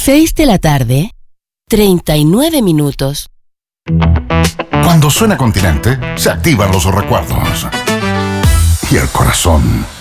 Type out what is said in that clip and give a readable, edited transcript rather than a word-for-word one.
6 de la tarde, 39 minutos. Cuando suena Continente, se activan los recuerdos. Y el corazón